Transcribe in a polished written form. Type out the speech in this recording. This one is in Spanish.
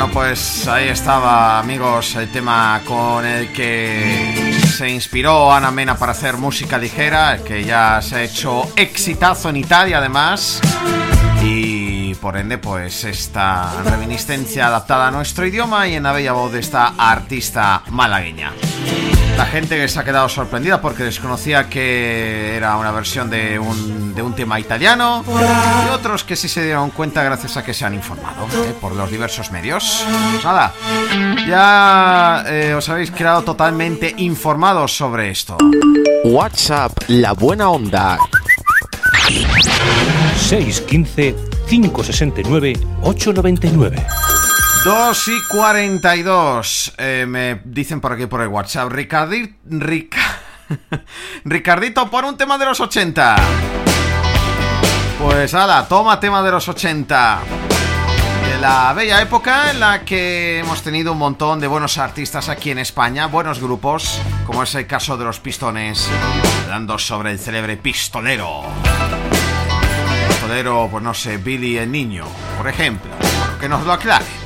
Bueno, pues ahí estaba, amigos, el tema con el que se inspiró Ana Mena para hacer música ligera, que ya se ha hecho exitazo en Italia además, y por ende pues esta reminiscencia adaptada a nuestro idioma y en la bella voz de esta artista malagueña. La gente que se ha quedado sorprendida porque desconocía que era una versión de un tema italiano, y otros que sí se dieron cuenta gracias a que se han informado por los diversos medios. Pues nada, ya os habéis quedado totalmente informados sobre esto. WhatsApp, la buena onda. 615 569 899. 2:42. Me dicen por aquí por el WhatsApp, Ricardito, pon un tema de los 80. Pues nada, toma tema de los 80. De la bella época en la que hemos tenido un montón de buenos artistas aquí en España, buenos grupos, como es el caso de los Pistones, hablando sobre el célebre pistolero. Pistolero, pues no sé, Billy el Niño, por ejemplo, que nos lo aclare.